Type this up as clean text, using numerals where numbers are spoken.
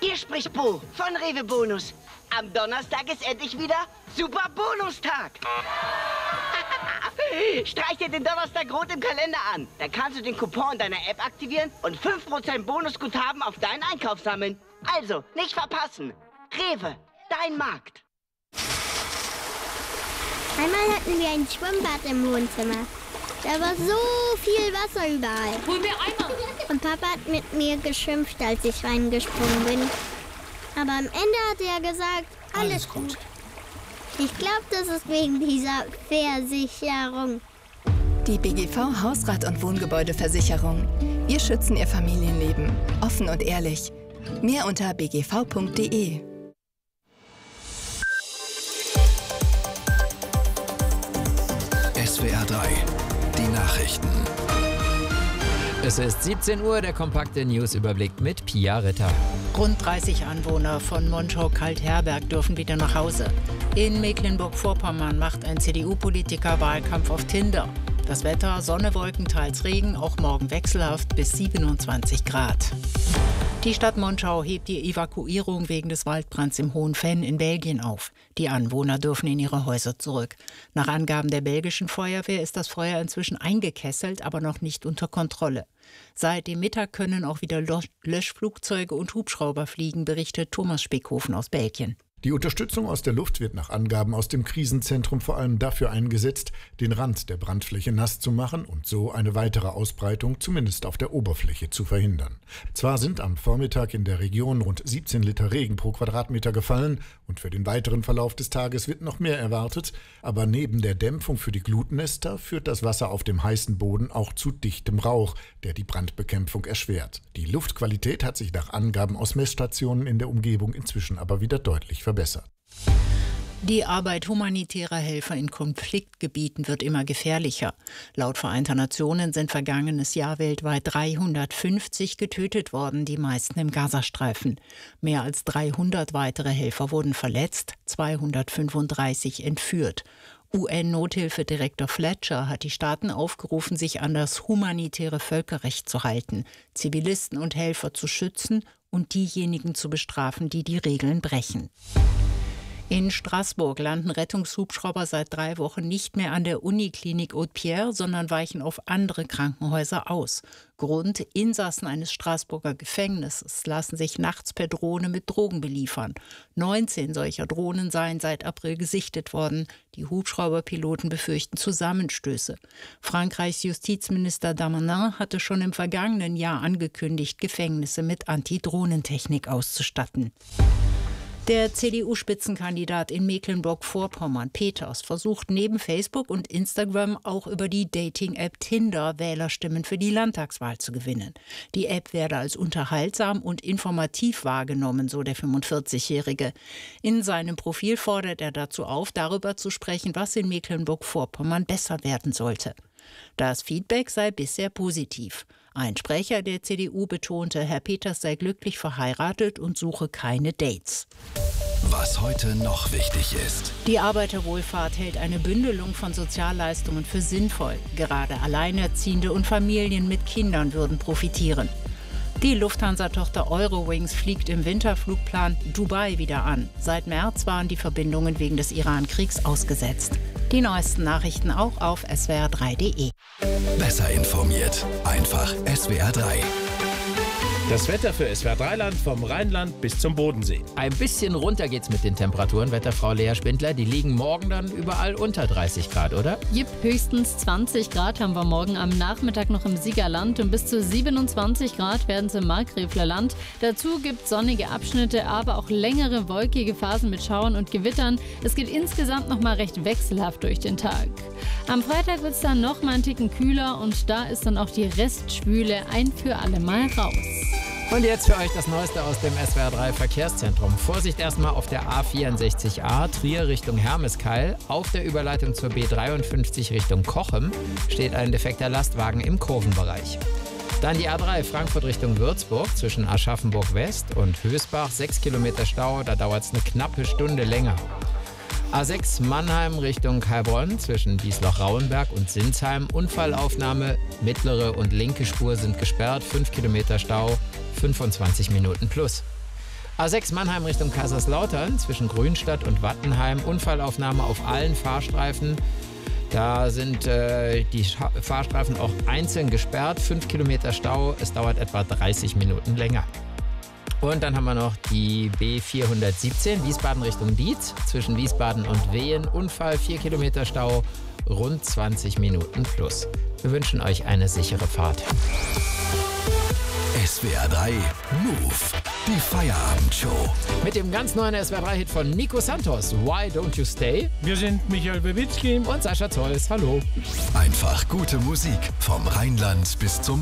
Hier spricht Bo von Rewe Bonus. Am Donnerstag ist endlich wieder Super Bonustag. Streich dir den Donnerstag rot im Kalender an. Dann kannst du den Coupon deiner App aktivieren und 5% Bonusguthaben auf deinen Einkauf sammeln. Also, nicht verpassen. Rewe, dein Markt. Einmal hatten wir ein Schwimmbad im Wohnzimmer. Da war so viel Wasser überall. Hol mir Eimer! Und Papa hat mit mir geschimpft, als ich reingesprungen bin. Aber am Ende hat er gesagt, alles gut. Ich glaube, das ist wegen dieser Versicherung. Die BGV Hausrat- und Wohngebäudeversicherung. Wir schützen Ihr Familienleben. Offen und ehrlich. Mehr unter bgv.de. SWR 3, die Nachrichten. Es ist 17 Uhr, der kompakte Newsüberblick mit Pia Ritter. Rund 30 Anwohner von Monschau-Kaltherberg dürfen wieder nach Hause. In Mecklenburg-Vorpommern macht ein CDU-Politiker Wahlkampf auf Tinder. Das Wetter, Sonne, Wolken, teils Regen, auch morgen wechselhaft bis 27 Grad. Die Stadt Monschau hebt die Evakuierung wegen des Waldbrands im Hohen Venn in Belgien auf. Die Anwohner dürfen in ihre Häuser zurück. Nach Angaben der belgischen Feuerwehr ist das Feuer inzwischen eingekesselt, aber noch nicht unter Kontrolle. Seit dem Mittag können auch wieder Löschflugzeuge und Hubschrauber fliegen, berichtet Thomas Speckhofen aus Belgien. Die Unterstützung aus der Luft wird nach Angaben aus dem Krisenzentrum vor allem dafür eingesetzt, den Rand der Brandfläche nass zu machen und so eine weitere Ausbreitung zumindest auf der Oberfläche zu verhindern. Zwar sind am Vormittag in der Region rund 17 Liter Regen pro Quadratmeter gefallen und für den weiteren Verlauf des Tages wird noch mehr erwartet, aber neben der Dämpfung für die Glutnester führt das Wasser auf dem heißen Boden auch zu dichtem Rauch, der die Brandbekämpfung erschwert. Die Luftqualität hat sich nach Angaben aus Messstationen in der Umgebung inzwischen aber wieder deutlich verbessert. Die Arbeit humanitärer Helfer in Konfliktgebieten wird immer gefährlicher. Laut Vereinter Nationen sind vergangenes Jahr weltweit 350 getötet worden, die meisten im Gazastreifen. Mehr als 300 weitere Helfer wurden verletzt, 235 entführt. UN-Nothilfedirektor Fletcher hat die Staaten aufgerufen, sich an das humanitäre Völkerrecht zu halten, Zivilisten und Helfer zu schützen und diejenigen zu bestrafen, die die Regeln brechen. In Straßburg landen Rettungshubschrauber seit 3 Wochen nicht mehr an der Uniklinik Haute-Pierre, sondern weichen auf andere Krankenhäuser aus. Grund: Insassen eines Straßburger Gefängnisses lassen sich nachts per Drohne mit Drogen beliefern. 19 solcher Drohnen seien seit April gesichtet worden. Die Hubschrauberpiloten befürchten Zusammenstöße. Frankreichs Justizminister Darmanin hatte schon im vergangenen Jahr angekündigt, Gefängnisse mit Antidrohnentechnik auszustatten. Der CDU-Spitzenkandidat in Mecklenburg-Vorpommern, Peters, versucht neben Facebook und Instagram auch über die Dating-App Tinder Wählerstimmen für die Landtagswahl zu gewinnen. Die App werde als unterhaltsam und informativ wahrgenommen, so der 45-Jährige. In seinem Profil fordert er dazu auf, darüber zu sprechen, was in Mecklenburg-Vorpommern besser werden sollte. Das Feedback sei bisher positiv. Ein Sprecher der CDU betonte, Herr Peters sei glücklich verheiratet und suche keine Dates. Was heute noch wichtig ist. Die Arbeiterwohlfahrt hält eine Bündelung von Sozialleistungen für sinnvoll. Gerade Alleinerziehende und Familien mit Kindern würden profitieren. Die Lufthansa-Tochter Eurowings fliegt im Winterflugplan Dubai wieder an. Seit März waren die Verbindungen wegen des Iran-Kriegs ausgesetzt. Die neuesten Nachrichten auch auf swr3.de. Besser informiert. Einfach SWR 3. Das Wetter für SWR3-Land vom Rheinland bis zum Bodensee. Ein bisschen runter geht's mit den Temperaturen, Wetterfrau Lea Spindler. Die liegen morgen dann überall unter 30 Grad, oder? Jipp, höchstens 20 Grad haben wir morgen am Nachmittag noch im Siegerland und bis zu 27 Grad werden es im Markgräfler Land. Dazu gibt es sonnige Abschnitte, aber auch längere wolkige Phasen mit Schauern und Gewittern. Es geht insgesamt noch mal recht wechselhaft durch den Tag. Am Freitag wird es dann noch mal einen Ticken kühler und da ist dann auch die Restschwüle ein für alle Mal raus. Und jetzt für euch das Neueste aus dem SWR3 Verkehrszentrum. Vorsicht erstmal auf der A64a Trier Richtung Hermeskeil. Auf der Überleitung zur B53 Richtung Cochem steht ein defekter Lastwagen im Kurvenbereich. Dann die A3 Frankfurt Richtung Würzburg zwischen Aschaffenburg West und Hösbach. 6 Kilometer Stau, da dauert es eine knappe Stunde länger. A6 Mannheim Richtung Heilbronn zwischen Biesloch-Rauenberg und Sinsheim. Unfallaufnahme, mittlere und linke Spur sind gesperrt. 5 Kilometer Stau, 25 Minuten plus. A6 Mannheim Richtung Kaiserslautern zwischen Grünstadt und Wattenheim. Unfallaufnahme auf allen Fahrstreifen. Da sind die Fahrstreifen auch einzeln gesperrt. 5 Kilometer Stau. Es dauert etwa 30 Minuten länger. Und dann haben wir noch die B417 Wiesbaden Richtung Dietz zwischen Wiesbaden und Wehen. Unfall, 4 Kilometer Stau, rund 20 Minuten plus. Wir wünschen euch eine sichere Fahrt. SWR 3 Move, die Feierabendshow. Mit dem ganz neuen SWR 3-Hit von Nico Santos, Why Don't You Stay? Wir sind Michael Bewitski Und Sascha Zolls, hallo. Einfach gute Musik vom Rheinland bis zum